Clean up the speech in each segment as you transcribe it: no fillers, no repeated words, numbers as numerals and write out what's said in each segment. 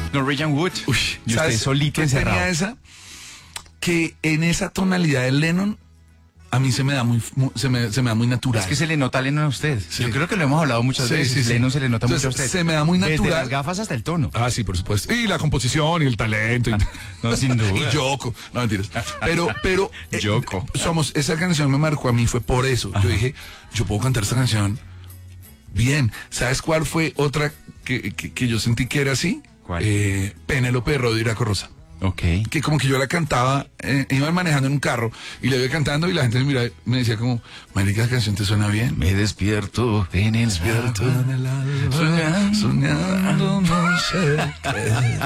Norwegian Wood. Uy, Y usted solito encerrado. Tenía esa, que en esa tonalidad de Lennon, a mí se me da muy natural. Es que se le nota a Lennon a usted. Sí. Yo creo que lo hemos hablado muchas veces. Lennon se le nota Entonces, mucho a usted. se me da muy natural. Desde las gafas hasta el tono. Ah, sí, por supuesto. Y la composición y el talento. No, sin duda. Y Yoko. No, mentiras. Pero Yoko. Esa canción me marcó a mí, fue por eso. Yo dije, yo puedo cantar esta canción bien. ¿Sabes cuál fue otra que yo sentí que era así? ¿Cuál? Penélope de Rodri Draco Rosa. Ok. Que como que yo la cantaba, iba manejando en un carro y la iba cantando y la gente me decía como, marica, la canción te suena bien. Me despierto en el Despierto en el alba, soñando no sé qué.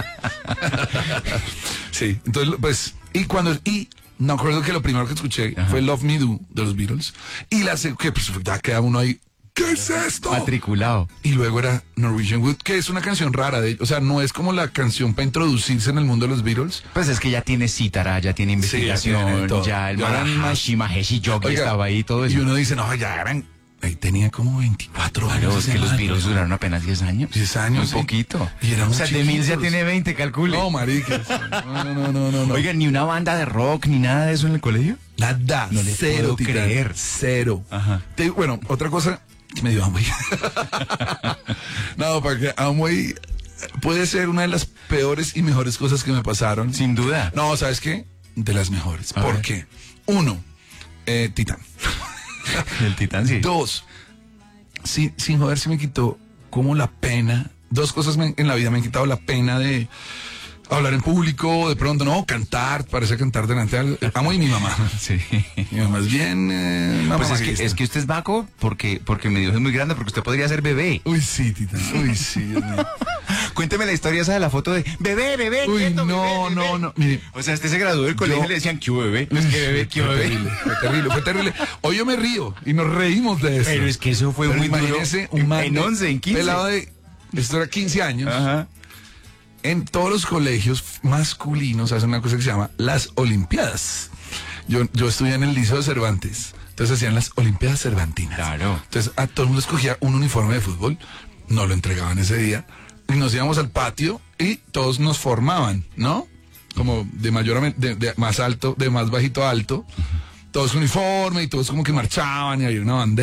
Sí, entonces pues, y me acuerdo que lo primero que escuché fue Love Me Do de los Beatles y que pues ya queda uno ahí, ¿qué es esto? Matriculado. Y luego era Norwegian Wood, que es una canción rara, o sea, no es como la canción para introducirse en el mundo de los Beatles. Pues es que ya tiene cítara, ya tiene investigación, ya tiene todo. ya el Ya eran Maheshi Yogi Oiga, estaba ahí, todo eso. Y uno dice, no, ya eran, ahí tenía como 24 años. Claro, es que los man. Beatles duraron apenas 10 años. 10 años, Un sí. poquito. Y eran o sea, de mil ya chiquitos. tiene 20, calcule. No, marica. No. Oigan, ni una banda de rock, ni nada de eso en el colegio. Nada, No le cero, puedo Titán, creer. cero. Ajá. Bueno, otra cosa que me dio Amway. No, porque Amway puede ser una de las peores y mejores cosas que me pasaron. Sin duda. No, ¿sabes qué? De las mejores. A ¿Por ver. qué? Uno, Titán. El Titán, sí. Dos, sin joder, se me quitó como la pena. Dos cosas en la vida me han quitado la pena de hablar en público, de pronto, no, cantar, parece cantar delante del amo y mi mamá. Sí. Mi mamá es bien Pues mamadista. es que usted es vaco porque mi Dios es muy grande, porque usted podría ser bebé. Uy, sí, Titán. Uy, sí, Dios mío. Cuénteme la historia esa de la foto de bebé, Uy, quieto, no, bebé, bebé. no. Mire, O sea, usted se graduó del colegio y le decían, ¿qué hubo, bebé? Es que bebé, ¿qué hubo, fue bebé? terrible, fue terrible. Hoy yo me río y nos reímos de eso. Pero es que eso fue Pero muy duro. imagínese un man En 11, en 15. pelado de, esto era 15 años. Ajá. En todos los colegios masculinos hacen una cosa que se llama las Olimpiadas. Yo estudié en el Liceo de Cervantes, entonces hacían las Olimpiadas Cervantinas. Claro. Entonces a todo el mundo escogía un uniforme de fútbol, no lo entregaban ese día, y nos íbamos al patio y todos nos formaban, ¿no? Como de de más alto, de más bajito a alto, todos uniforme y todos como que marchaban y había una bandera.